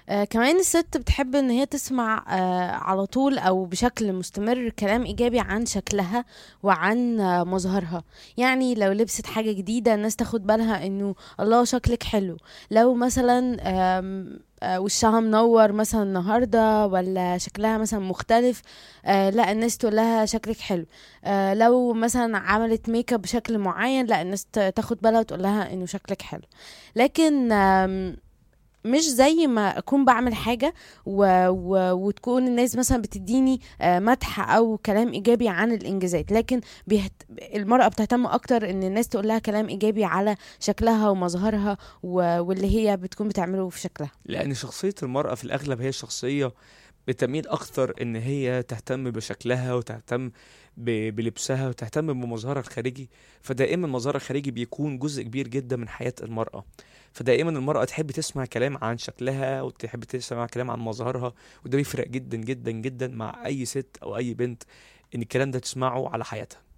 كمان الست بتحب ان هي تسمع على طول او بشكل مستمر كلام ايجابي عن شكلها وعن مظهرها. يعني لو لبست حاجة جديدة الناس تاخد بالها انه الله شكلك حلو. لو مثلا وشها منور مثلا النهاردة، ولا شكلها مثلا مختلف، لا الناس تقول لها شكلك حلو. لو مثلا عملت ميك اب بشكل معين، لا الناس تاخد بالها وتقول لها انه شكلك حلو. لكن مش زي ما اكون بعمل حاجة وتكون الناس مثلا بتديني مدح او كلام ايجابي عن الانجازات، لكن المرأة بتهتم اكتر ان الناس تقول لها كلام ايجابي على شكلها ومظهرها واللي هي بتكون بتعمله في شكلها. لأن شخصية المرأة في الأغلب هي شخصية بتميل أكتر إن هي تهتم بشكلها وتهتم بلبسها وتهتم بمظهرها الخارجي. فدائما مظهرها الخارجي بيكون جزء كبير جدا من حياة المرأة. فدائما المرأة تحب تسمع كلام عن شكلها وتحب تسمع كلام عن مظهرها. وده بيفرق جدا جدا جدا مع أي ست أو أي بنت إن الكلام ده تسمعه على حياتها.